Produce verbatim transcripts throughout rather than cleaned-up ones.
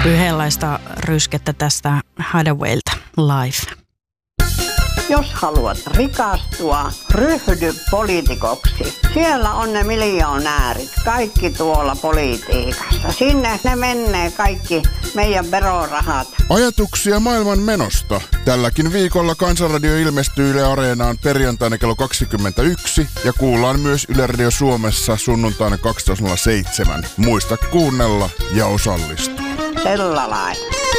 Yhdenlaista ryskettä tästä Hathawayilta Live. Jos haluat rikastua, ryhdy poliitikoksi. Siellä on ne miljoonäärit, kaikki tuolla politiikassa. Sinne ne menee kaikki meidän verorahat. Ajatuksia maailman menosta. Tälläkin viikolla Kansanradio ilmestyy Yle Areenaan perjantaina kello kaksikymmentäyksi ja kuullaan myös Yle Radio Suomessa sunnuntaina kaksitoista nolla seitsemän. Muista kuunnella ja osallistua. Sellainen.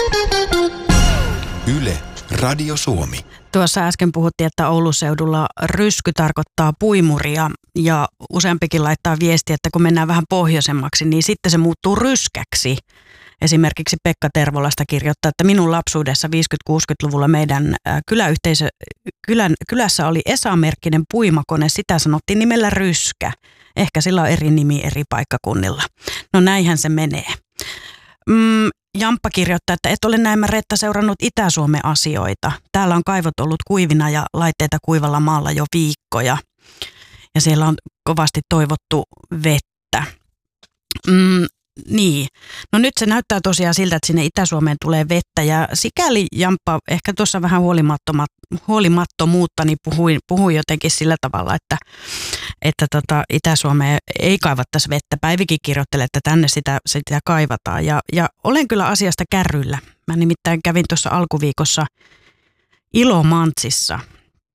Yle Radio Suomi. Tuossa äsken puhuttiin, että Oulun seudulla rysky tarkoittaa puimuria ja useampikin laittaa viestiä, että kun mennään vähän pohjoisemmaksi, niin sitten se muuttuu ryskäksi. Esimerkiksi Pekka Tervolasta kirjoittaa, että minun lapsuudessa viisikymmentä-kuusikymmentäluvulla meidän kyläyhteisö, kylän, kylässä oli Esa-merkkinen puimakone, sitä sanottiin nimellä ryskä. Ehkä sillä on eri nimi eri paikkakunnilla. No näinhän se menee. Mm, Jamppa kirjoittaa, että et ole näemmä Reetta seurannut Itä-Suomen asioita. Täällä on kaivot ollut kuivina ja laitteita kuivalla maalla jo viikkoja. Ja siellä on kovasti toivottu vettä. Mm, niin. No nyt se näyttää tosiaan siltä, että sinne Itä-Suomeen tulee vettä. Ja sikäli Jamppa ehkä tuossa vähän huolimattomuutta niin puhui, puhui jotenkin sillä tavalla, että, että tota Itä-Suomeen ei kaivattaisi vettä. Päivikin kirjoittelee, että tänne sitä, sitä kaivataan. Ja, ja olen kyllä asiasta kärryillä. Mä nimittäin kävin tuossa alkuviikossa Ilomantsissa.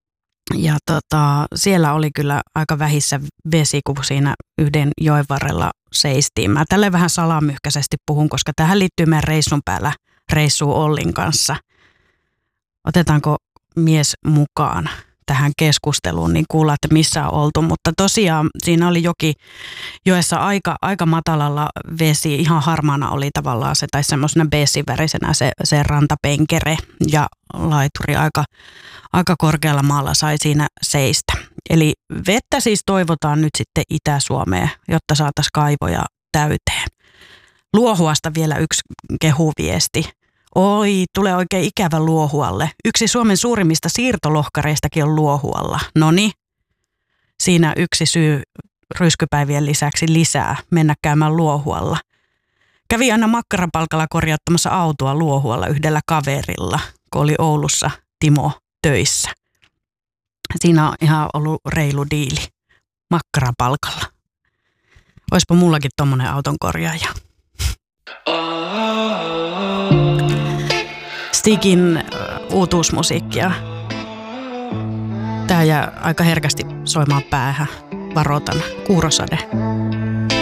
Ja tota, siellä oli kyllä aika vähissä vesi, kun siinä yhden joen varrella seistiin. Mä tälleen vähän salamyhkäisesti puhun, koska tähän liittyy meidän reissun päällä reissuun Ollin kanssa. Otetaanko mies mukaan tähän keskusteluun, niin kuulla, että missä on oltu. Mutta tosiaan siinä oli joki joessa aika, aika matalalla vesi, ihan harmaana oli tavallaan se, tai semmoisena beesivärisenä se, se rantapenkere ja laituri aika, aika korkealla maalla sai siinä seistä. Eli vettä siis toivotaan nyt sitten Itä-Suomeen, jotta saataisiin kaivoja täyteen. Luohuasta vielä yksi kehuviesti. Oi, tulee oikein ikävä Luohualle. Yksi Suomen suurimmista siirtolohkareistakin on Luohualla. Noniin, siinä yksi syy ryskypäivien lisäksi lisää mennä käymään Luohualla. Kävi aina makkarapalkalla korjauttamassa autoa Luohualla yhdellä kaverilla, kun oli Oulussa Timo töissä. Siinä on ihan ollut reilu diili makkarapalkalla. Oispa mullakin tommonen auton korjaaja. Stigin uutuusmusiikkia. Tää jää aika herkästi soimaan päähän. Varoitan. Kuurosade.